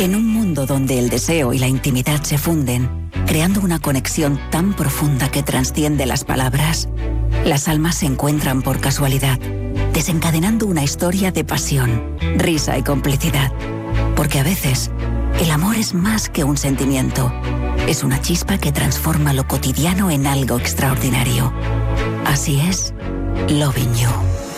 En un mundo donde el deseo y la intimidad se funden, creando una conexión tan profunda que trasciende las palabras, las almas se encuentran por casualidad, desencadenando una historia de pasión, risa y complicidad. Porque a veces, el amor es más que un sentimiento. Es una chispa que transforma lo cotidiano en algo extraordinario. Así es, Loving You.